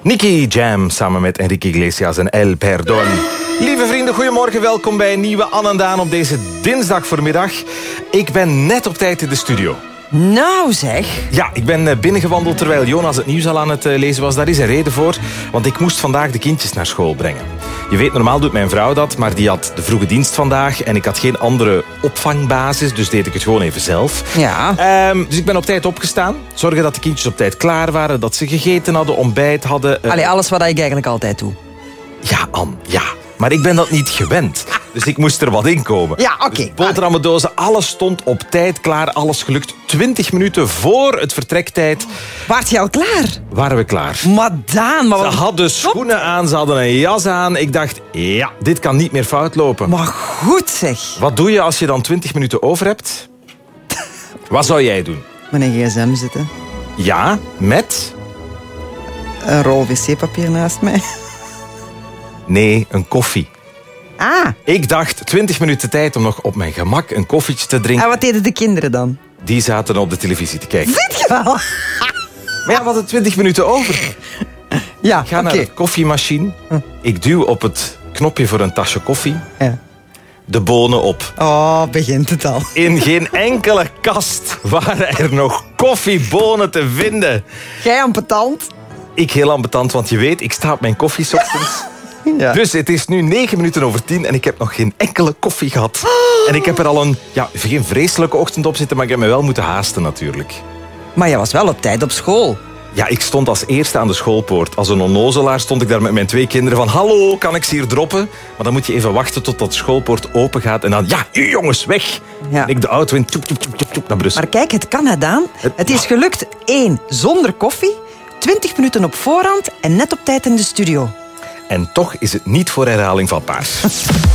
Nicky Jam samen met Enrique Iglesias en El Perdón. Lieve vrienden, goedemorgen. Welkom bij een nieuwe Anne en Daan op deze dinsdag voormiddag. Ik ben net op tijd in de studio. Nou zeg. Ja, ik ben binnengewandeld terwijl Jonas het nieuws al aan het lezen was. Daar is een reden voor, want ik moest vandaag de kindjes naar school brengen. Je weet, normaal doet mijn vrouw dat, maar die had de vroege dienst vandaag en ik had geen andere opvangbasis, dus deed ik het gewoon even zelf. Ja. Dus ik ben op tijd opgestaan. Zorgen dat de kindjes op tijd klaar waren, dat ze gegeten hadden, ontbijt hadden. Allee, alles wat ik eigenlijk altijd doe. Ja, Anne, ja. Maar ik ben dat niet gewend. Dus ik moest er wat in komen. Ja, oké. Dus boterhammendozen, alles stond op tijd klaar. Alles gelukt. 20 minuten voor het vertrektijd. Waart je al klaar? Waren we klaar. Maar Daan, maar Ze wat... hadden schoenen aan, ze hadden een jas aan. Ik dacht, ja, dit kan niet meer fout lopen. Maar goed zeg. Wat doe je als je dan 20 minuten over hebt? Wat zou jij doen? Met een gsm zitten. Ja, met? Een rol wc-papier naast mij. Nee, een koffie. Ah, Ik dacht 20 minuten tijd om nog op mijn gemak een koffietje te drinken. en wat deden de kinderen dan? Die zaten op de televisie te kijken. Weet je wel? Maar ja, we hadden 20 minuten over. Ja, Ik ga naar de koffiemachine. Ik duw op het knopje voor een tasje koffie. Ja. De bonen op. Oh, begint het al. In geen enkele kast waren er nog koffiebonen te vinden. Jij ambetant? Ik heel ambetant, want je weet, ik sta op mijn koffie 's ochtends. Ja. Dus het is nu 9 minuten over 10 en ik heb nog geen enkele koffie gehad. En ik heb er al geen vreselijke ochtend op zitten, maar ik heb me wel moeten haasten natuurlijk. Maar je was wel op tijd op school. Ja, ik stond als eerste aan de schoolpoort. Als een onnozelaar stond ik daar met mijn 2 kinderen van... Hallo, kan ik ze hier droppen? Maar dan moet je even wachten totdat de schoolpoort open gaat. En dan, ja, u jongens, weg! Ja. En ik de auto in, tjoep, tjoep, tjoep, tjoep, naar Brussel. Maar kijk, het kan, hè, Daan. Het is gelukt. 1, zonder koffie. 20 minuten op voorhand en net op tijd in de studio. En toch is het niet voor herhaling vatbaar.